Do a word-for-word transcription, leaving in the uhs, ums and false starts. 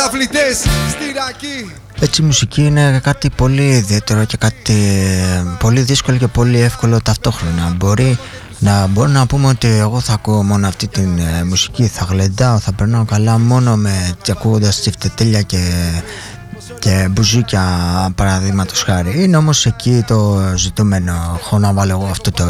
Αθλητές στη Ρακή. Έτσι η μουσική είναι κάτι πολύ ιδιαίτερο και κάτι πολύ δύσκολο και πολύ εύκολο ταυτόχρονα. Μπορεί να, μπορεί να πούμε ότι εγώ θα ακούω μόνο αυτή τη ε, μουσική, θα γλεντάω, θα περνάω καλά μόνο με ακούγοντας τσιφτετέλια και, και μπουζούκια παραδείγματος χάρη. Είναι όμως εκεί το ζητούμενο. Έχω να βάλω εγώ αυτό το